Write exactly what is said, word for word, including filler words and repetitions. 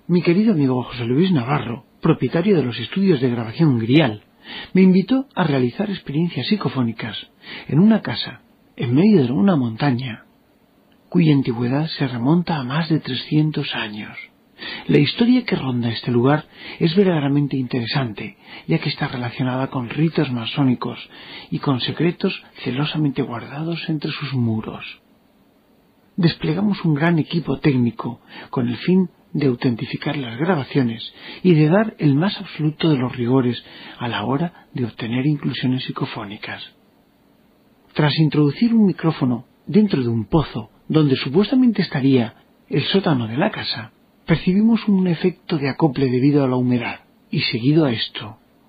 Mi querido amigo José Luis Navarro, propietario de los estudios de grabación Grial, me invitó a realizar experiencias psicofónicas en una casa, en medio de una montaña, cuya antigüedad se remonta a más de trescientos años. La historia que ronda este lugar es verdaderamente interesante, ya que está relacionada con ritos masónicos y con secretos celosamente guardados entre sus muros. Desplegamos un gran equipo técnico con el fin de autentificar las grabaciones y de dar el más absoluto de los rigores a la hora de obtener inclusiones psicofónicas. Tras introducir un micrófono dentro de un pozo donde supuestamente estaría el sótano de la casa, percibimos un efecto de acople debido a la humedad, y seguido a esto,